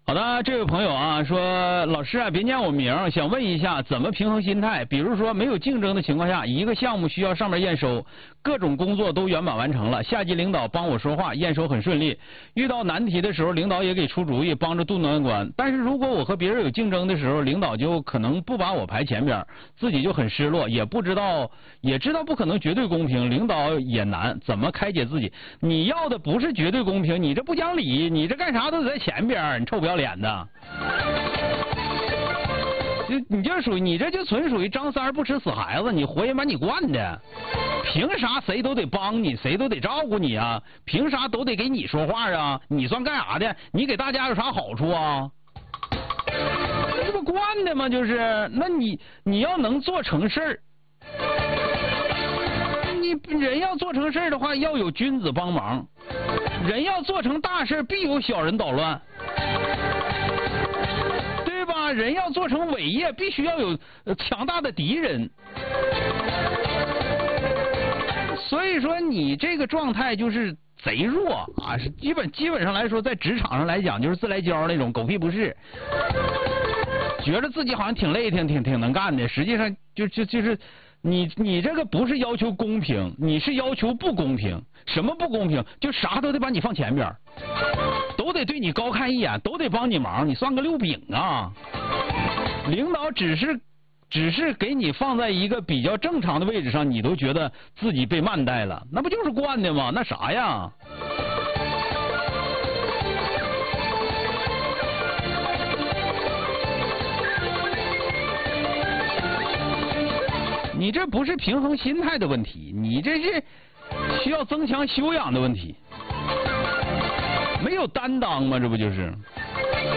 好的，这位朋友啊说，老师啊，别念我名，想问一下怎么平衡心态？比如说没有竞争的情况下，一个项目需要上面验收，各种工作都圆满完成了，下级领导帮我说话，验收很顺利。遇到难题的时候，领导也给出主意，帮着渡难关。但是如果我和别人有竞争的时候，领导就可能不把我排前边，自己就很失落，也知道不可能绝对公平，领导也难，怎么开解自己？你要的不是绝对公平，你这不讲理，你这干啥都得在前边，你臭不要脸的！你这属于你这就纯属于张三不吃死孩子，你活人把你惯的，凭啥谁都得帮你，谁都得照顾你啊？凭啥都得给你说话啊？你算干啥的？你给大家有啥好处啊？这不惯的吗？就是，那你要能做成事儿，你人要做成事儿的话，要有君子帮忙，人要做成大事，必有小人捣乱。人要做成伟业，必须要有强大的敌人。所以说，你这个状态就是贼弱啊！是基本上来说，在职场上来讲，就是自来胶那种狗屁不是，觉得自己好像挺累、挺能干的，实际上就是你这个不是要求公平，你是要求不公平。什么不公平？就啥都得把你放前边，都得对你高看一眼，都得帮你忙，你算个六饼啊！领导只是给你放在一个比较正常的位置上，你都觉得自己被慢待了，那不就是惯的吗？那啥呀？你这不是平衡心态的问题，你这是需要增强修养的问题。没有担当吗？这不就是？